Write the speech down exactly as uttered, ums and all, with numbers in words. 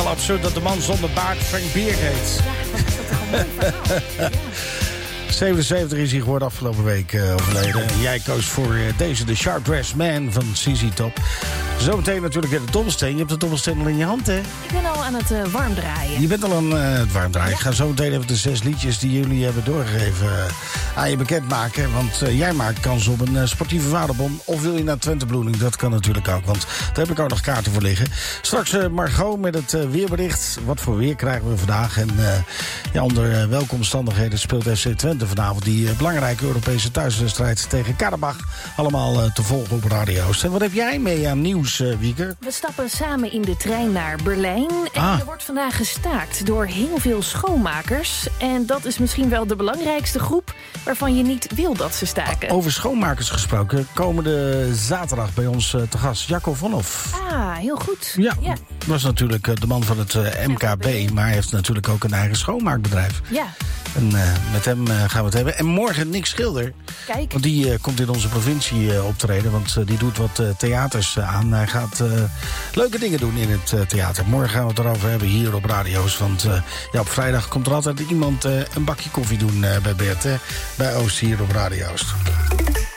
absurd dat de man zonder baard Frank Beer heet. Ja, wat is dat toch een mooi verhaal. Ja. zevenenzeventig is hij geworden afgelopen week uh, overleden. En jij koos voor uh, deze, de Sharp Dressed Man van C Z Top. Zometeen natuurlijk weer de dobbelsteen. Je hebt de dobbelsteen al in je hand, hè? Ik ben al aan het uh, warm draaien. Je bent al aan uh, het warm draaien. Ja. Ik ga zo meteen even de zes liedjes die jullie hebben doorgegeven uh, aan je bekendmaken. Want uh, jij maakt kans op een uh, sportieve waterbom. Of wil je naar Twente Bloeding? Dat kan natuurlijk ook, want daar heb ik ook nog kaarten voor liggen. Straks uh, Margot met het uh, weerbericht. Wat voor weer krijgen we vandaag? En uh, ja, onder uh, welke omstandigheden speelt F C Twente vanavond die uh, belangrijke Europese thuiswedstrijd tegen Karabach. Allemaal uh, te volgen op radio's. En wat heb jij mee aan nieuws, uh, Wieke? We stappen samen in de trein naar Berlijn. En Ah. er wordt vandaag gestaakt door heel veel schoonmakers. En dat is misschien wel de belangrijkste groep waarvan je niet wil dat ze staken. Over schoonmakers gesproken, komende zaterdag bij ons uh, te gast Jacco Vonhoff. Ah, heel goed. Ja, Ja. was natuurlijk uh, de man van het uh, M K B, maar hij heeft natuurlijk ook een eigen schoonmaakbedrijf. Ja, En uh, met hem uh, gaan we het hebben. En morgen Nick Schilder, kijk. want die uh, komt in onze provincie uh, optreden. Want uh, die doet wat uh, theaters uh, aan. Hij gaat uh, leuke dingen doen in het uh, theater. Morgen gaan we het erover hebben hier op radio's. Want uh, ja, op vrijdag komt er altijd iemand uh, een bakje koffie doen uh, bij Bert. Hè, bij Oost hier op radio's.